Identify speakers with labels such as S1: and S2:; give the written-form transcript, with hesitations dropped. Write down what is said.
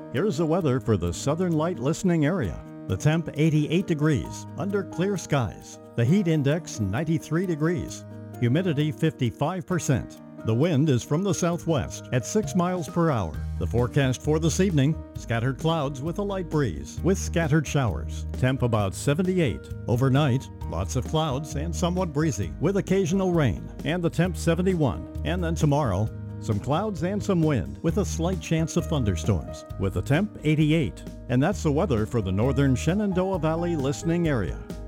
S1: Here's the weather for the Southern Light listening area. The temp 88 degrees, under clear skies. The heat index 93 degrees. Humidity 55%. The wind is from the southwest at 6 miles per hour. The forecast for this evening, scattered clouds with a light breeze, with scattered showers. Temp about 78. Overnight, lots of clouds and somewhat breezy, with occasional rain. And the temp 71. And then tomorrow, some clouds and some wind, with a slight chance of thunderstorms, with a temp 88. And that's the weather for the northern Shenandoah Valley listening area.